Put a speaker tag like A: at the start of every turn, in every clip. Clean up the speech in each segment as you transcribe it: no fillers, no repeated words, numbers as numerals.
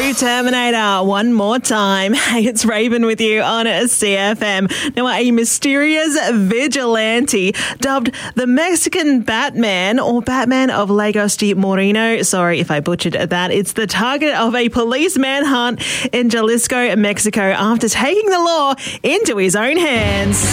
A: through Terminator one more time. Hey, it's Raven with you on CFM. Now, a mysterious vigilante dubbed the Mexican Batman, or Batman of Lagos de Moreno. Sorry if I butchered that. It's the target of a police manhunt in Jalisco, Mexico, after taking the law into his own hands.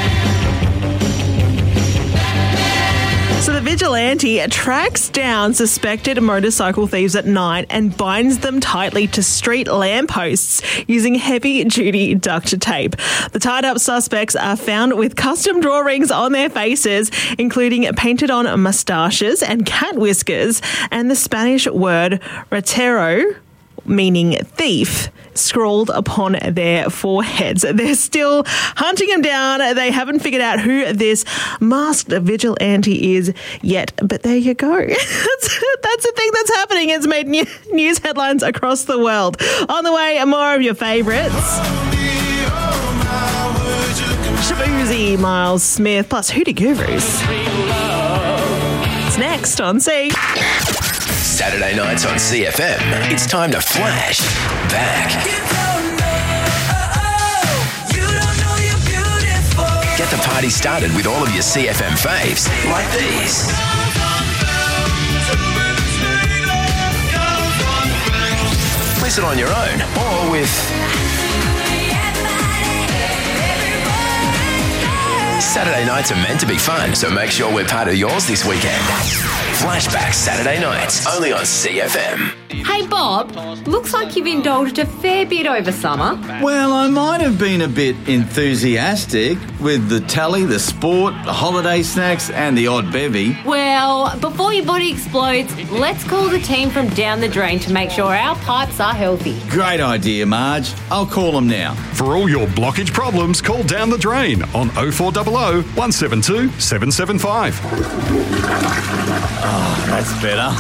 A: So the vigilante tracks down suspected motorcycle thieves at night and binds them tightly to street lampposts using heavy-duty duct tape. The tied-up suspects are found with custom drawings on their faces, including painted-on moustaches and cat whiskers, and the Spanish word ratero, meaning thief, scrawled upon their foreheads. They're still hunting him down. They haven't figured out who this masked vigilante is yet, but there you go. That's the thing that's happening. It's made news headlines across the world. On the way, more of your favourites. Shabuzi, Miles Smith, plus Hootie Gurus. It's next on C.
B: Saturday nights on CFM, it's time to flash back. Get the party started with all of your CFM faves, like these. Listen on your own or with Saturday nights are meant to be fun, so make sure we're part of yours this weekend. Flashback Saturday nights, only on CFM.
C: Hey Bob, looks like you've indulged a fair bit over summer.
D: Well, I might have been a bit enthusiastic with the telly, the sport, the holiday snacks and the odd bevy.
C: Well, before your body explodes, let's call the team from Down the Drain to make sure our pipes are healthy.
D: Great idea, Marge. I'll call them now.
E: For all your blockage problems, call Down the Drain on 0400 172 775.
D: Oh, that's better.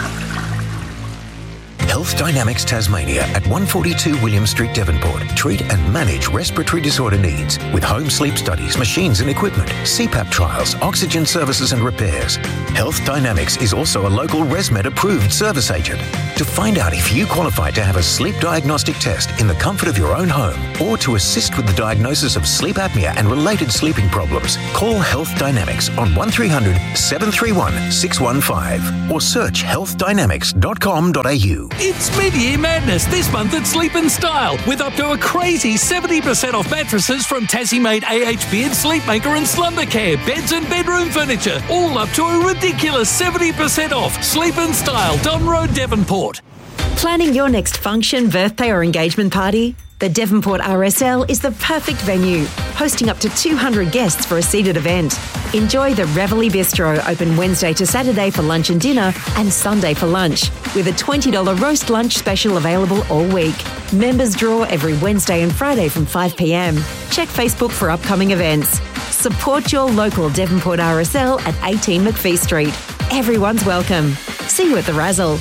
B: Health Dynamics Tasmania at 142 William Street, Devonport. Treat and manage respiratory disorder needs with home sleep studies, machines and equipment, CPAP trials, oxygen services and repairs. Health Dynamics is also a local ResMed approved service agent. To find out if you qualify to have a sleep diagnostic test in the comfort of your own home or to assist with the diagnosis of sleep apnea and related sleeping problems, call Health Dynamics on 1300 731 615 or search healthdynamics.com.au.
F: It's mid-year madness this month at Sleep and Style with up to a crazy 70% off mattresses from Tassie-made AHP and Sleepmaker and Slumbercare, beds and bedroom furniture, all up to a ridiculous 70% off. Sleep and Style, Don Road, Devonport.
G: Planning your next function, birthday or engagement party? The Devonport RSL is the perfect venue, hosting up to 200 guests for a seated event. Enjoy the Reveille Bistro, open Wednesday to Saturday for lunch and dinner and Sunday for lunch, with a $20 roast lunch special available all week. Members draw every Wednesday and Friday from 5 p.m. Check Facebook for upcoming events. Support your local Devonport RSL at 18 McPhee Street. Everyone's welcome. See you at the Razzle.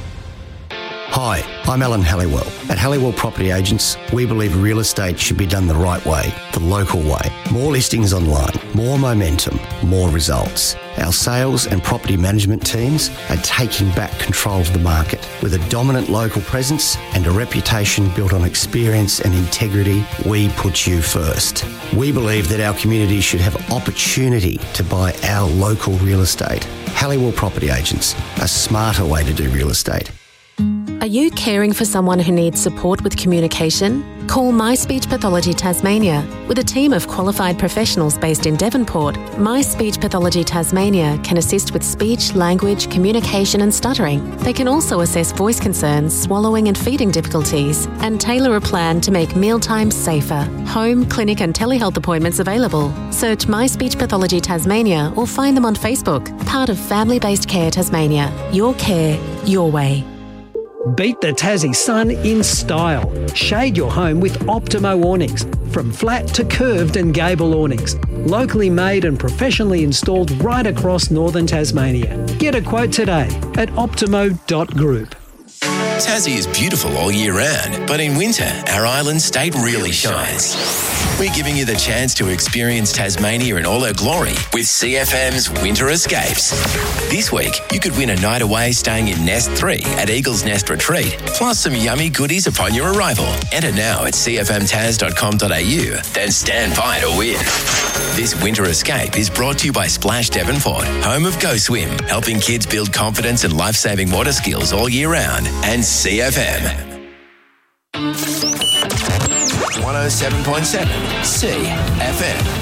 H: Hi, I'm Alan Halliwell. At Halliwell Property Agents, we believe real estate should be done the right way, the local way. More listings online, more momentum, more results. Our sales and property management teams are taking back control of the market. With a dominant local presence and a reputation built on experience and integrity, we put you first. We believe that our community should have opportunity to buy our local real estate. Halliwell Property Agents, a smarter way to do real estate.
I: Are you caring for someone who needs support with communication? Call My Speech Pathology Tasmania. With a team of qualified professionals based in Devonport, My Speech Pathology Tasmania can assist with speech, language, communication and stuttering. They can also assess voice concerns, swallowing and feeding difficulties, and tailor a plan to make mealtimes safer. Home, clinic and telehealth appointments available. Search My Speech Pathology Tasmania or find them on Facebook. Part of Family Based Care Tasmania. Your care, your way.
J: Beat the Tassie sun in style. Shade your home with Optimo awnings. From flat to curved and gable awnings. Locally made and professionally installed right across northern Tasmania. Get a quote today at optimo.group.
K: Tassie is beautiful all year round, but in winter, our island state really shines. We're giving you the chance to experience Tasmania in all her glory with CFM's Winter Escapes. This week, you could win a night away staying in Nest 3 at Eagle's Nest Retreat, plus some yummy goodies upon your arrival. Enter now at cfmtas.com.au, then stand by to win. This Winter Escape is brought to you by Splash Devonport, home of Go Swim, helping kids build confidence and life-saving water skills all year round, and CFM. 107.7 CFM.